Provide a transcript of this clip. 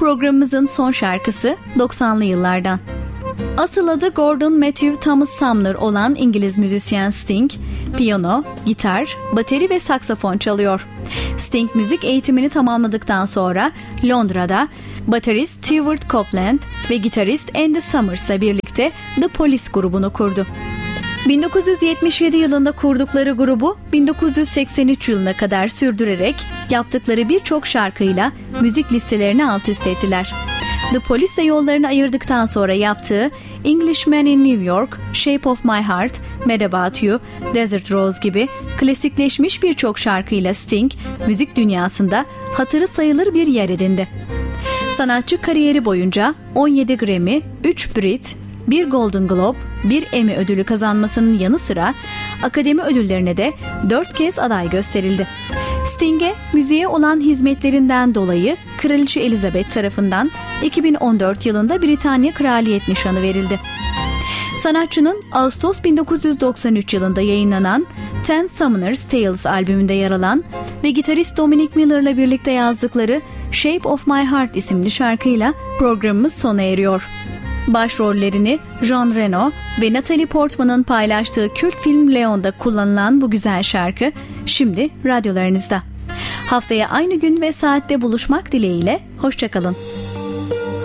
Programımızın son şarkısı 90'lı yıllardan. Asıl adı Gordon Matthew Thomas Sumner olan İngiliz müzisyen Sting, piyano, gitar, bateri ve saksafon çalıyor. Sting müzik eğitimini tamamladıktan sonra Londra'da baterist Stewart Copeland ve gitarist Andy Summers birlikte The Police grubunu kurdu. 1977 yılında kurdukları grubu 1983 yılına kadar sürdürerek yaptıkları birçok şarkıyla müzik listelerini alt üst ettiler. The Police'le yollarını ayırdıktan sonra yaptığı Englishman in New York, Shape of My Heart, Mad About You, Desert Rose gibi klasikleşmiş birçok şarkıyla Sting, müzik dünyasında hatırı sayılır bir yer edindi. Sanatçı kariyeri boyunca 17 Grammy, 3 Brit, 1 Golden Globe, 1 Emmy ödülü kazanmasının yanı sıra akademi ödüllerine de 4 kez aday gösterildi. Sting'e müziğe olan hizmetlerinden dolayı Kraliçe Elizabeth tarafından 2014 yılında Britanya Kraliyet Nişanı verildi. Sanatçının Ağustos 1993 yılında yayınlanan Ten Summoner's Tales albümünde yer alan ve gitarist Dominic Miller'la birlikte yazdıkları Shape of My Heart isimli şarkıyla programımız sona eriyor. Başrollerini Jean Reno ve Natalie Portman'ın paylaştığı kült film Leon'da kullanılan bu güzel şarkı şimdi radyolarınızda. Haftaya aynı gün ve saatte buluşmak dileğiyle, hoşça kalın.